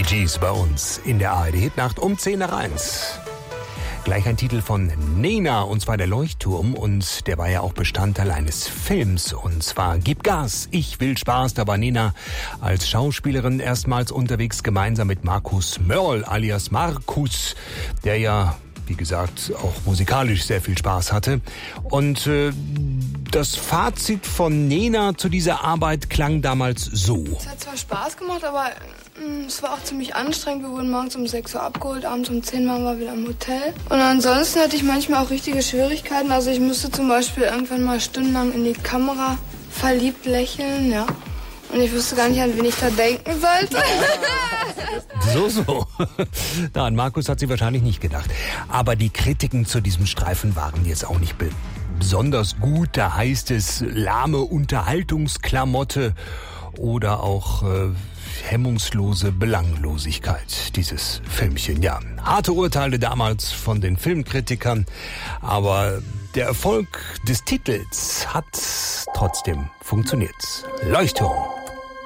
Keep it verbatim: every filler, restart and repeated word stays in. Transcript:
Bee Gees bei uns in der A R D-Hitnacht um zehn nach eins. Gleich ein Titel von Nena, und zwar der Leuchtturm, und der war ja auch Bestandteil eines Films, und zwar Gib Gas, ich will Spaß. Da war Nena als Schauspielerin erstmals unterwegs, gemeinsam mit Markus Mörl alias Markus, der ja, wie gesagt, auch musikalisch sehr viel Spaß hatte. Und äh, das Fazit von Nena zu dieser Arbeit klang damals so. Es hat zwar Spaß gemacht, aber mh, es war auch ziemlich anstrengend. Wir wurden morgens um sechs Uhr abgeholt, abends um zehn waren wir wieder im Hotel. Und ansonsten hatte ich manchmal auch richtige Schwierigkeiten. Also ich musste zum Beispiel irgendwann mal stundenlang in die Kamera verliebt lächeln, ja. Und ich wusste gar nicht, an wen ich da denken sollte. So, so. Na, an Markus hat sie wahrscheinlich nicht gedacht. Aber die Kritiken zu diesem Streifen waren jetzt auch nicht besonders gut. Da heißt es lahme Unterhaltungsklamotte oder auch äh, hemmungslose Belanglosigkeit, dieses Filmchen. Ja, harte Urteile damals von den Filmkritikern, aber der Erfolg des Titels hat trotzdem funktioniert. Leuchtturm.